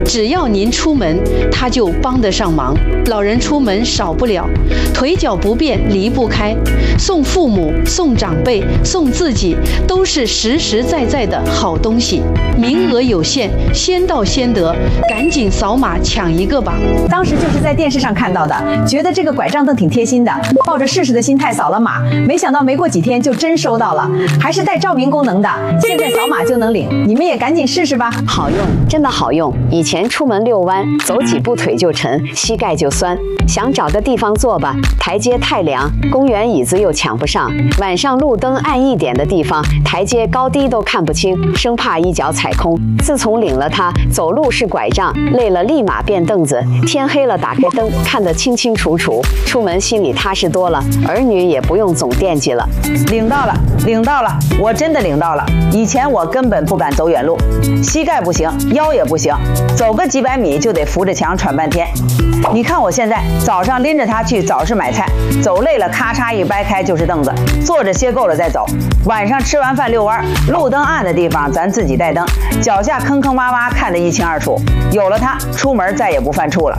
只要您出门，它就帮得上忙。老人出门少不了，腿脚不便离不开，送父母、送长辈、送自己，都是实实在在的好东西。名额有限，先到先得，赶紧扫码抢一个吧！ 当时就是在电视上看到的，觉得这个拐杖凳挺贴心的，抱着试试的心态扫了码，没想到没过几天就真收到了，还是带照明功能的，现在扫码就能领，你们也赶紧试试吧！ 好用，真的好用。以前出门遛弯，走几步腿就沉，膝盖就酸，想找个地方坐吧，台阶太凉，公园椅子又抢不上，晚上路灯暗一点的地方，台阶高低都看不清，生怕一脚踩空。自从领了它，走路是拐杖，累了立马变凳子，天黑了打开灯，看得清清楚楚，出门心里踏实多了，儿女也不用总惦记了。 领到了，领到了，我真的领到了。以前我根本不敢走远路，膝盖不行，腰也不行，走个几百米就得扶着墙喘半天。你看我现在，早上拎着它去早市买菜，走累了咔嚓一掰开就是凳子，坐着歇够了再走。晚上吃完饭遛弯，路灯暗的地方咱自己带灯，脚下坑坑洼洼看得一清二楚。有了它，出门再也不犯怵了。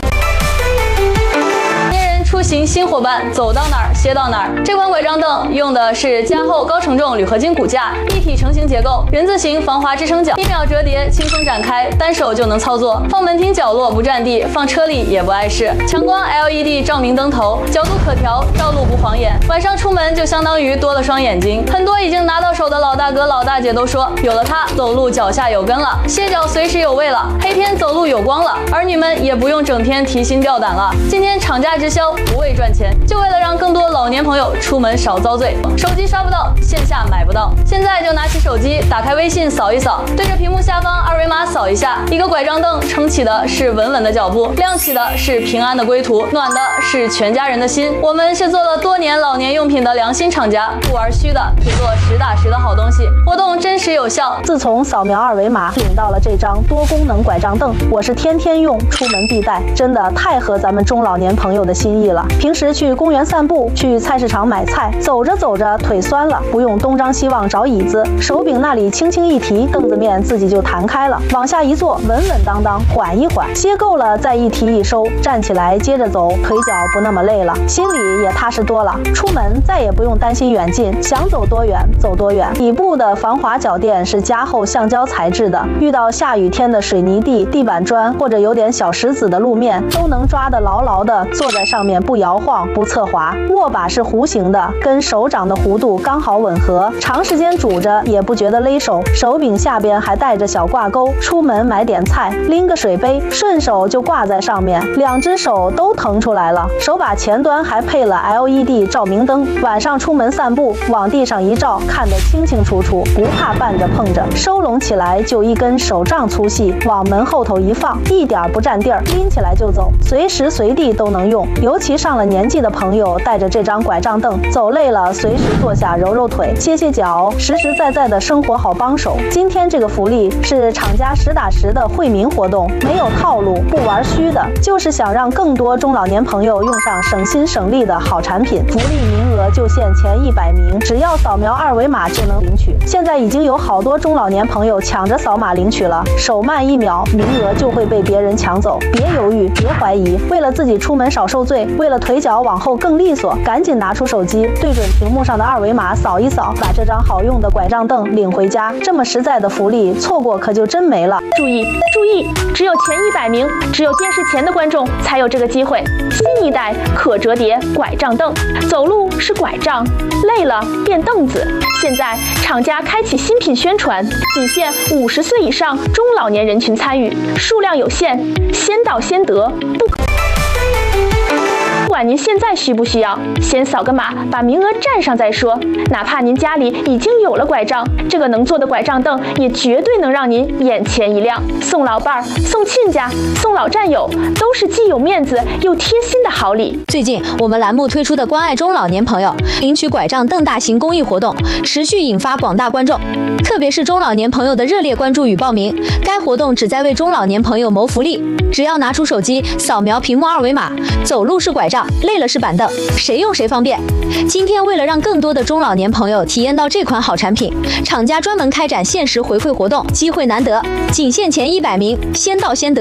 出行新伙伴，走到哪儿歇到哪儿。这款拐杖凳用的是加厚高承重铝合金骨架，一体成型结构，人字形防滑支撑脚，1秒折叠，轻松展开，单手就能操作。放门厅角落不占地，放车里也不碍事。强光 LED 照明灯头，角度可调，照路不晃眼。晚上出门就相当于多了双眼睛。很多已经拿到手的老大哥老大姐都说，有了它，走路脚下有根了，歇脚随时有位了，黑天走路有光了。儿女们也不用整天提心吊胆了。今天厂家直销。不为赚钱，就为了让更多老年朋友出门少遭罪。手机刷不到，线下买不到，现在就拿起手机，打开微信扫一扫，对着屏幕下方二维码扫一下，一个拐杖凳撑起的是稳稳的脚步，亮起的是平安的归途，暖的是全家人的心。我们是做了多年老年用品的良心厂家，不玩虚的，只做实打实的好东西。活动真实有效。 自从扫描二维码领到了这张多功能拐杖凳，我是天天用，出门必带，真的太合咱们中老年朋友的心意了。平时去公园散步，去菜市场买菜，走着走着腿酸了，不用东张西望找椅子，手柄那里轻轻一提，凳子面自己就弹开了，往下一坐，稳稳当当，缓一缓，歇够了再一提一收，站起来接着走，腿脚不那么累了，心里也踏实多了。出门再也不用担心远近，想走多远走多远。底部的防滑脚垫是加厚橡胶材质的，遇到下雨天的水泥地、地板砖或者有点小石子的路面，都能抓得牢牢的，坐在上面不摇晃不侧滑。握把是弧形的，跟手掌的弧度刚好吻合，长时间拄着也不觉得勒手。手柄下边还带着小挂钩，出门买点菜，拎个水杯，顺手就挂在上面，两只手都腾出来了。手把前端还配了 LED 照明灯，晚上出门散步，往地上一照，看得清清楚楚，不怕绊着碰着。收拢起来就一根手杖粗细，往门后头一放，一点不占地儿，拎起来就走，随时随地都能用。尤其上了年纪的朋友，带着这张拐杖凳，走累了随时坐下揉揉腿、歇歇脚，实实在在的生活好帮手。今天这个福利是厂家实打实的惠民活动，没有套路，不玩虚的，就是想让更多中老年朋友用上省心省力的好产品。福利名额就限前100名，只要扫描二维码就能领取。现在已经有好多中老年朋友抢着扫码领取了，手慢1秒，名额就会被别人抢走。别犹豫，别怀疑，为了自己出门少受罪，为了腿脚往后更利索，赶紧拿出手机，对准屏幕上的二维码扫一扫，把这张好用的拐杖凳领回家。这么实在的福利，错过可就真没了。 注意注意，只有前100名，只有电视前的观众才有这个机会。新一代可折叠拐杖凳，走路是拐杖，累了变凳子。现在厂家开启新品宣传，仅限50岁以上中老年人群参与，数量有限，先到先得，不管您现在需不需要，先扫个码，把名额占上再说。哪怕您家里已经有了拐杖，这个能坐的拐杖凳也绝对能让您眼前一亮。送老伴儿、送亲家、送老战友，都是既有面子又贴心的好礼。 最近我们栏目推出的关爱中老年朋友领取拐杖凳大型公益活动，持续引发广大观众，特别是中老年朋友的热烈关注与报名。该活动旨在为中老年朋友谋福利，只要拿出手机扫描屏幕二维码，走路是拐杖，累了是板凳，谁用谁方便。今天为了让更多的中老年朋友体验到这款好产品，厂家专门开展限时回馈活动，机会难得，仅限前100名，先到先得。